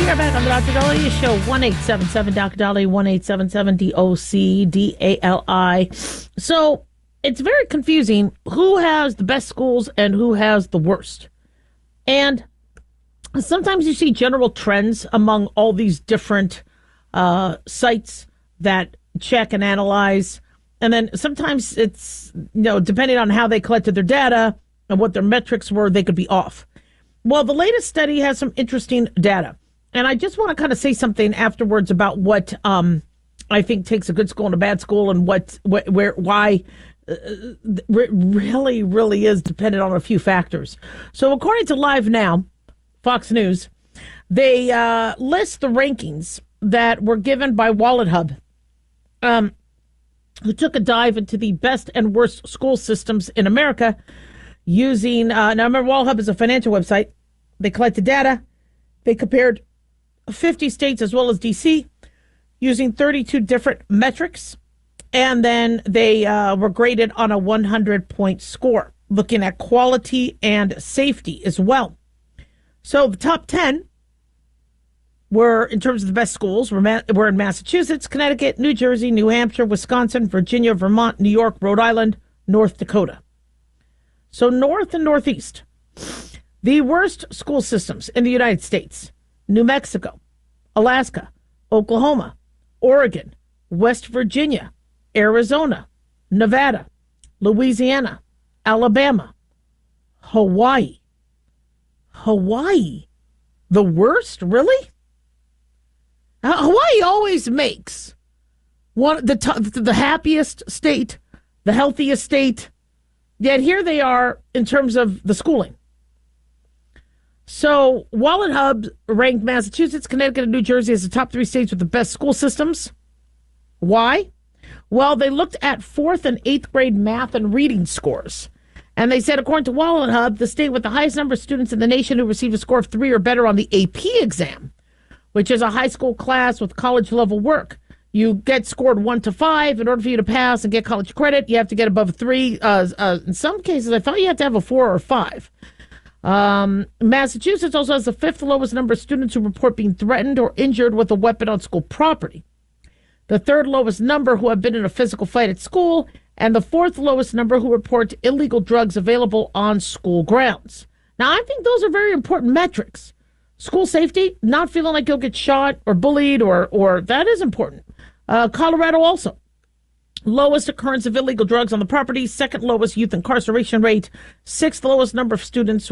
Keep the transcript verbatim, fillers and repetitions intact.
We are back on the Doctor Dolly Show. one eight seven seven Doctor Dolly, one eight seven seven D O C D A L I. So it's very confusing who has the best schools and who has the worst. And sometimes you see general trends among all these different uh, sites that check and analyze. And then sometimes it's, you know, depending on how they collected their data and what their metrics were, they could be off. Well, the latest study has some interesting data. And I just want to kind of say something afterwards about what um, I think takes a good school and a bad school, and what, wh- where, why uh, it really, really is dependent on a few factors. So according to Live Now, Fox News, they uh, list the rankings that were given by WalletHub, um, who took a dive into the best and worst school systems in America using, uh, now remember, WalletHub is a financial website. They collected data. They compared fifty states as well as D C using thirty-two different metrics. And then they uh, were graded on a one hundred point score, looking at quality and safety as well. So the top ten were, in terms of the best schools, were, Ma- were in Massachusetts, Connecticut, New Jersey, New Hampshire, Wisconsin, Virginia, Vermont, New York, Rhode Island, North Dakota. So North and Northeast. The worst school systems in the United States: New Mexico, Alaska, Oklahoma, Oregon, West Virginia, Arizona, Nevada, Louisiana, Alabama, Hawaii. Hawaii. The worst? Really? Uh, Hawaii always makes one the t- the happiest state, the healthiest state. Yet here they are in terms of the schooling. So WalletHub ranked Massachusetts, Connecticut, and New Jersey as the top three states with the best school systems. Why? Well, they looked at fourth and eighth grade math and reading scores. And they said, according to WalletHub, the state with the highest number of students in the nation who received a score of three or better on the A P exam, which is a high school class with college-level work. You get scored one to five. In order for you to pass and get college credit, you have to get above a three. Uh, uh, in some cases, I thought you had to have a four or a five. Um, Massachusetts also has the fifth lowest number of students who report being threatened or injured with a weapon on school property, the third lowest number who have been in a physical fight at school, and the fourth lowest number who report illegal drugs available on school grounds. Now, I think those are very important metrics. School safety, not feeling like you'll get shot or bullied, or or that is important. Uh, Colorado also. Lowest occurrence of illegal drugs on the property, second lowest youth incarceration rate, sixth lowest number of students